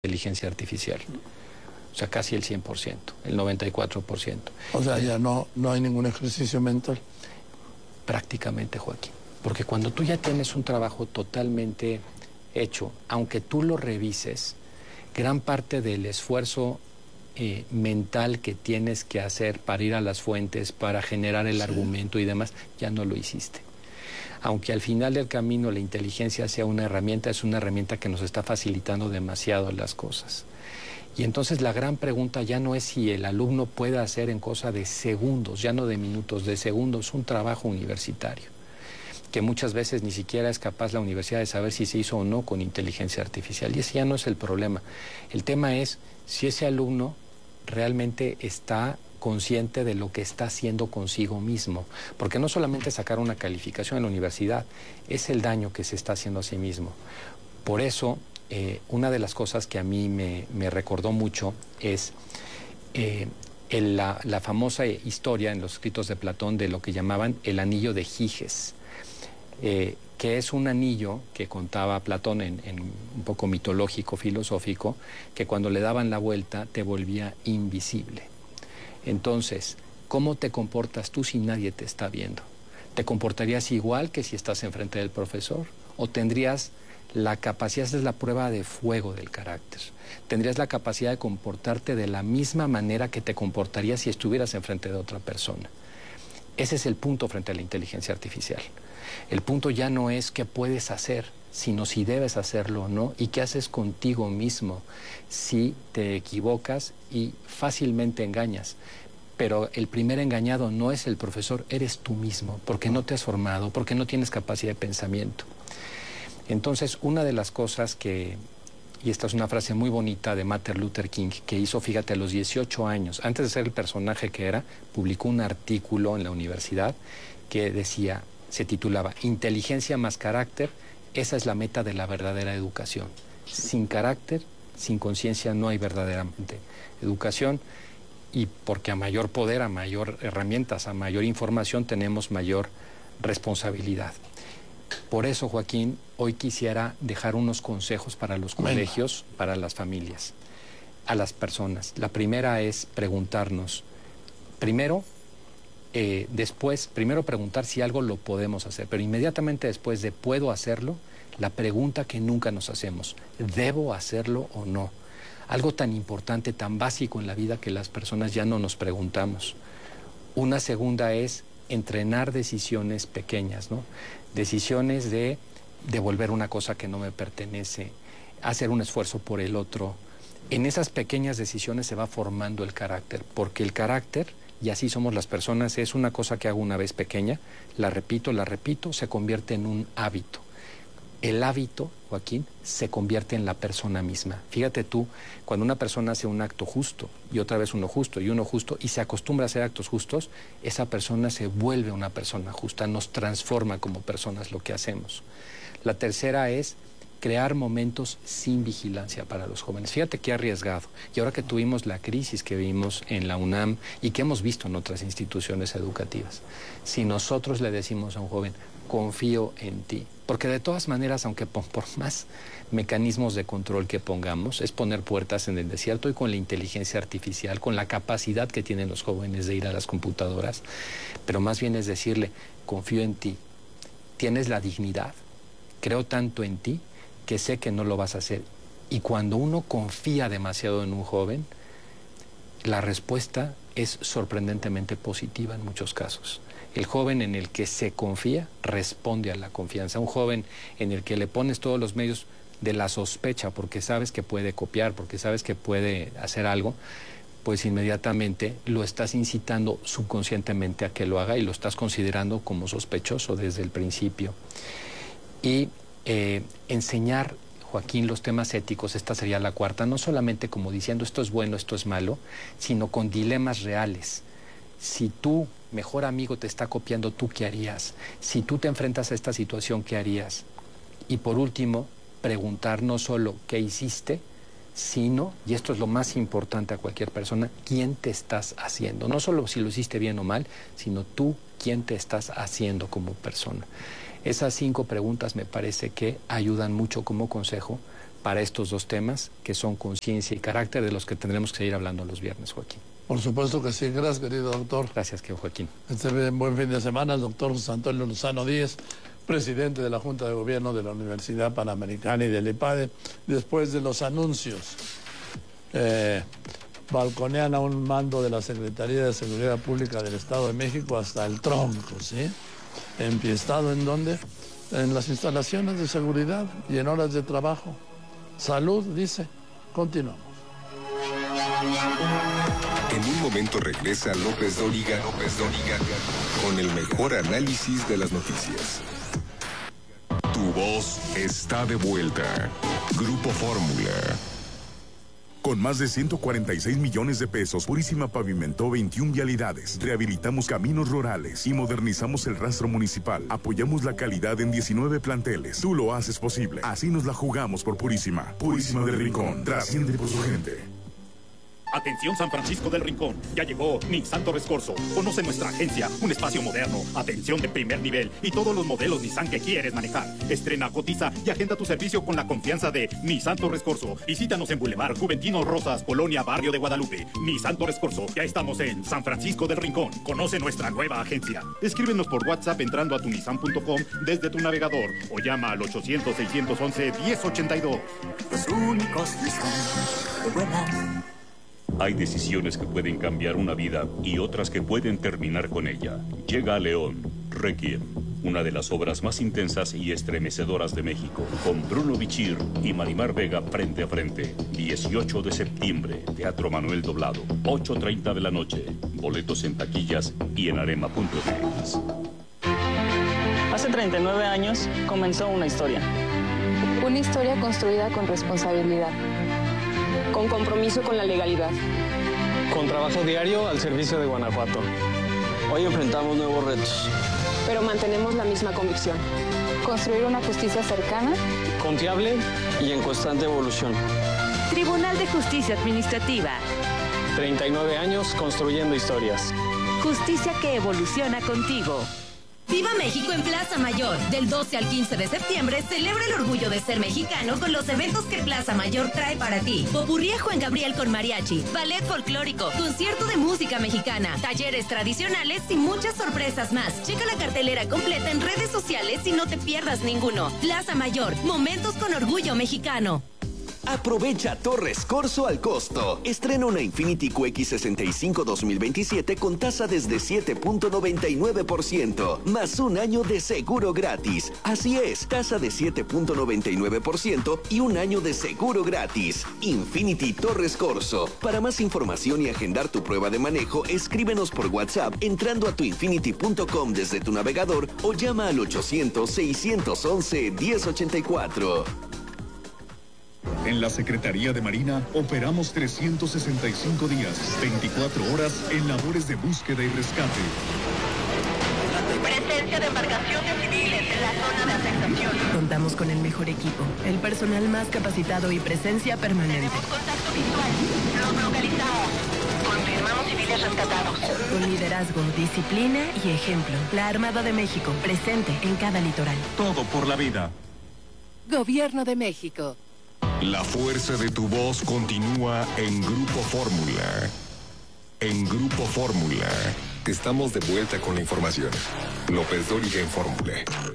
inteligencia artificial. O sea, casi el 100%, el 94%. O sea, ya no hay ningún ejercicio mental. Prácticamente, Joaquín. Porque cuando tú ya tienes un trabajo totalmente hecho, aunque tú lo revises, gran parte del esfuerzo mental que tienes que hacer para ir a las fuentes, para generar el argumento y demás, ya no lo hiciste. Aunque al final del camino la inteligencia sea una herramienta, es una herramienta que nos está facilitando demasiado las cosas. Y entonces la gran pregunta ya no es si el alumno puede hacer en cosa de segundos, ya no de minutos, de segundos, un trabajo universitario, que muchas veces ni siquiera es capaz la universidad de saber si se hizo o no con inteligencia artificial. Y ese ya no es el problema. El tema es si ese alumno realmente está consciente de lo que está haciendo consigo mismo, porque no solamente sacar una calificación en la universidad, es el daño que se está haciendo a sí mismo. Por eso, una de las cosas que a mí me recordó mucho es la famosa historia en los escritos de Platón de lo que llamaban el anillo de Giges, que es un anillo que contaba Platón en un poco mitológico, filosófico, que cuando le daban la vuelta te volvía invisible. Entonces, ¿cómo te comportas tú si nadie te está viendo? ¿Te comportarías igual que si estás enfrente del profesor? ¿O tendrías la capacidad, esa es la prueba de fuego del carácter, tendrías la capacidad de comportarte de la misma manera que te comportarías si estuvieras enfrente de otra persona? Ese es el punto frente a la inteligencia artificial. El punto ya no es qué puedes hacer, sino si debes hacerlo o no, y qué haces contigo mismo si te equivocas y fácilmente engañas. Pero el primer engañado no es el profesor, eres tú mismo, porque no te has formado, porque no tienes capacidad de pensamiento. Entonces, una de las cosas que, y esta es una frase muy bonita de Martin Luther King, que hizo, fíjate, a los 18 años, antes de ser el personaje que era, publicó un artículo en la universidad que decía, se titulaba Inteligencia más carácter, esa es la meta de la verdadera educación. Sin carácter, sin conciencia no hay verdaderamente educación, y porque a mayor poder, a mayor herramientas, a mayor información tenemos mayor responsabilidad. Por eso, Joaquín, hoy quisiera dejar unos consejos para los colegios, para las familias, a las personas. La primera es preguntarnos, primero preguntar si algo lo podemos hacer, pero inmediatamente después de ¿puedo hacerlo?, la pregunta que nunca nos hacemos, ¿debo hacerlo o no? Algo tan importante, tan básico en la vida que las personas ya no nos preguntamos. Una segunda es entrenar decisiones pequeñas, ¿no? Decisiones de devolver una cosa que no me pertenece, hacer un esfuerzo por el otro. En esas pequeñas decisiones se va formando el carácter, porque el carácter, y así somos las personas, es una cosa que hago una vez pequeña, la repito, se convierte en un hábito. El hábito, Joaquín, se convierte en la persona misma. Fíjate tú, cuando una persona hace un acto justo, y otra vez uno justo, y se acostumbra a hacer actos justos, esa persona se vuelve una persona justa, nos transforma como personas lo que hacemos. La tercera es crear momentos sin vigilancia para los jóvenes. Fíjate qué arriesgado. Y ahora que tuvimos la crisis que vimos en la UNAM y que hemos visto en otras instituciones educativas, si nosotros le decimos a un joven, confío en ti, porque de todas maneras, aunque por más mecanismos de control que pongamos, es poner puertas en el desierto, y con la inteligencia artificial, con la capacidad que tienen los jóvenes de ir a las computadoras, pero más bien es decirle, confío en ti, tienes la dignidad, creo tanto en ti, que sé que no lo vas a hacer. Y cuando uno confía demasiado en un joven, la respuesta es sorprendentemente positiva en muchos casos. El joven en el que se confía responde a la confianza. Un joven en el que le pones todos los medios de la sospecha porque sabes que puede copiar, porque sabes que puede hacer algo, pues inmediatamente lo estás incitando subconscientemente a que lo haga y lo estás considerando como sospechoso desde el principio. Y enseñar, Joaquín, los temas éticos, esta sería la cuarta, no solamente como diciendo esto es bueno, esto es malo, sino con dilemas reales. Si tu mejor amigo te está copiando, ¿tú qué harías? Si tú te enfrentas a esta situación, ¿qué harías? Y por último, preguntar no solo qué hiciste, sino, y esto es lo más importante a cualquier persona, ¿quién te estás haciendo? No solo si lo hiciste bien o mal, sino tú, ¿quién te estás haciendo como persona? Esas 5 preguntas me parece que ayudan mucho como consejo para estos dos temas, que son conciencia y carácter, de los que tendremos que seguir hablando los viernes, Joaquín. Por supuesto que sí. Gracias, querido doctor. Gracias, Joaquín. Buen fin de semana, el doctor José Antonio Lozano Díez, presidente de la Junta de Gobierno de la Universidad Panamericana y del IPADE. Después de los anuncios, balconean a un mando de la Secretaría de Seguridad Pública del Estado de México hasta el tronco, ¿sí? Empiestado ¿en dónde? En las instalaciones de seguridad y en horas de trabajo. Salud, dice. Continuamos. En un momento regresa López Dóriga con el mejor análisis de las noticias. Tu voz está de vuelta. Grupo Fórmula. Con más de 146 millones de pesos, Purísima pavimentó 21 vialidades, rehabilitamos caminos rurales y modernizamos el rastro municipal. Apoyamos la calidad en 19 planteles. Tú lo haces posible. Así nos la jugamos por Purísima. Purísima del Rincón, trasciende por su gente. Atención San Francisco del Rincón, ya llegó Nissan Torres Corso. Conoce nuestra agencia, un espacio moderno, atención de primer nivel y todos los modelos Nissan que quieres manejar. Estrena, cotiza y agenda tu servicio con la confianza de Nissan Torres Corso. Visítanos en Boulevard Juventino Rosas, Colonia Barrio de Guadalupe. Nissan Torres Corso, ya estamos en San Francisco del Rincón. Conoce nuestra nueva agencia. Escríbenos por WhatsApp entrando a tunissan.com desde tu navegador o llama al 800-611-1082. Los únicos Nissan que vuelan. Hay decisiones que pueden cambiar una vida y otras que pueden terminar con ella. Llega a León, Requiem, una de las obras más intensas y estremecedoras de México, con Bruno Bichir y Marimar Vega frente a frente. 18 de septiembre, Teatro Manuel Doblado, 8:30 de la noche. Boletos en taquillas y en arema.mx. Hace 39 años comenzó una historia. Una historia construida con responsabilidad. Con compromiso con la legalidad. Con trabajo diario al servicio de Guanajuato. Hoy enfrentamos nuevos retos. Pero mantenemos la misma convicción. Construir una justicia cercana, confiable y en constante evolución. Tribunal de Justicia Administrativa. 39 años construyendo historias. Justicia que evoluciona contigo. Viva México en Plaza Mayor. Del 12 al 15 de septiembre, celebra el orgullo de ser mexicano con los eventos que Plaza Mayor trae para ti. Popurrí a Juan Gabriel con mariachi, ballet folclórico, concierto de música mexicana, talleres tradicionales y muchas sorpresas más. Checa la cartelera completa en redes sociales y no te pierdas ninguno. Plaza Mayor, momentos con orgullo mexicano. Aprovecha Torres Corso al costo. Estrena una Infiniti QX65 2027 con tasa desde 7.99%, más un año de seguro gratis. Así es, tasa de 7.99% y un año de seguro gratis. Infiniti Torres Corso. Para más información y agendar tu prueba de manejo, escríbenos por WhatsApp entrando a tuinfinity.com desde tu navegador o llama al 800-611-1084. En la Secretaría de Marina operamos 365 días, 24 horas en labores de búsqueda y rescate. Presencia de embarcaciones civiles en la zona de afectación. Contamos con el mejor equipo, el personal más capacitado y presencia permanente. Tenemos contacto visual. Los localizamos. Confirmamos civiles rescatados. Con liderazgo, disciplina y ejemplo. La Armada de México, presente en cada litoral. Todo por la vida. Gobierno de México. La fuerza de tu voz continúa en Grupo Fórmula. En Grupo Fórmula. Estamos de vuelta con la información. López Dóriga en Fórmula.